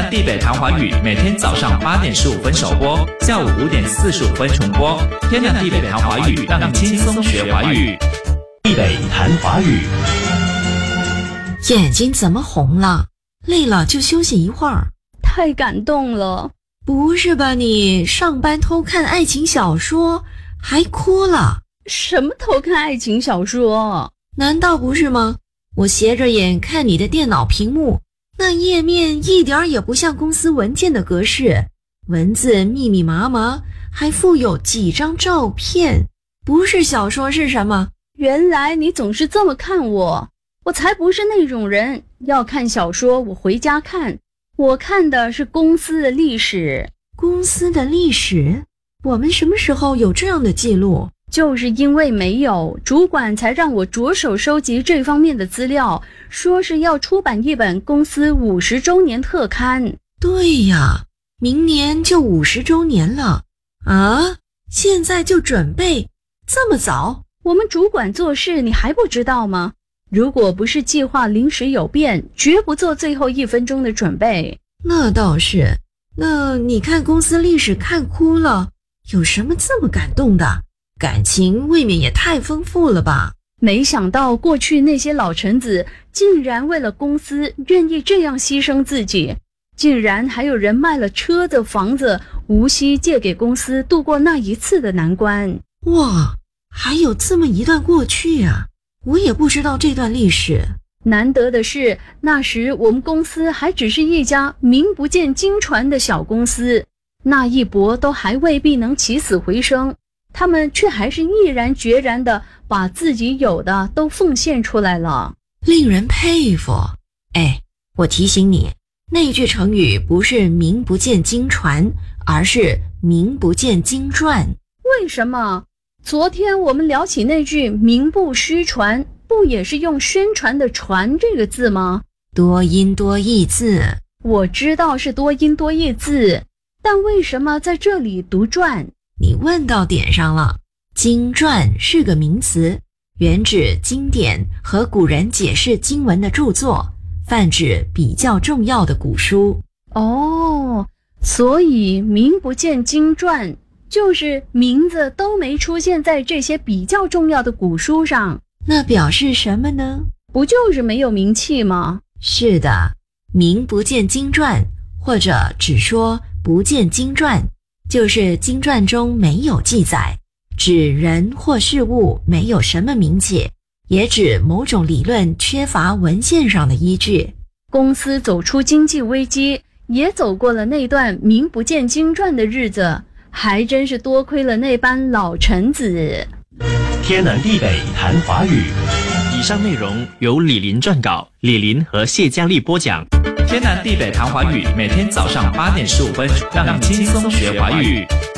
地北谈华语每天早上8点15分首播，下午5点45分重播。天南地北谈华语，让你轻松学华语。 地北谈华语。 眼睛怎么红了？累了就休息一会儿。 太感动了。 不是吧你上班偷看爱情小说还哭了？ 什么偷看爱情小说？ 难道不是吗？我斜着眼看你的电脑屏幕，那页面一点也不像公司文件的格式，文字密密麻麻，还附有几张照片。不是小说是什么？ 原来你总是这么看我，我才不是那种人。要看小说我回家看，我看的是公司的历史。 公司的历史？我们什么时候有这样的记录？ 就是因为没有，主管才让我着手收集这方面的资料，说是要出版一本公司50周年特刊。 对呀，明年就50周年了啊！现在就准备？这么早？ 我们主管做事你还不知道吗？如果不是计划临时有变，绝不做最后1分钟的准备。 那倒是。那你看公司历史看哭了，有什么这么感动的？感情未免也太丰富了吧。 没想到过去那些老臣子竟然为了公司愿意这样牺牲自己，竟然还有人卖了车子房子，无息借给公司度过那一次的难关。 哇，还有这么一段过去啊，我也不知道这段历史。 难得的是，那时我们公司还只是一家名不见经传的小公司，那一搏都还未必能起死回生，他们却还是毅然决然地把自己有的都奉献出来了， 令人佩服。哎，我提醒你，那句成语不是名不见经传，而是名不见经传。 为什么？昨天我们聊起那句名不虚传，不也是用宣传的传这个字吗？ 多音多义字。 我知道是多音多义字，但为什么在这里读传？ 你问到点上了。经传是个名词，原指经典和古人解释经文的著作，泛指比较重要的古书。 哦，所以名不见经传就是名字都没出现在这些比较重要的古书上。 那表示什么呢？ 不就是没有名气吗？ 是的，名不见经传，或者只说不见经传，就是经传中没有记载，指人或事物没有什么名气，也指某种理论缺乏文献上的依据。 公司走出经济危机，也走过了那段名不见经传的日子，还真是多亏了那班老臣子。 天南地北谈华语。 以上内容由李林撰稿，李林和谢佳丽播讲。天南地北谈华语，每天早上8点15分，让你轻松学华语。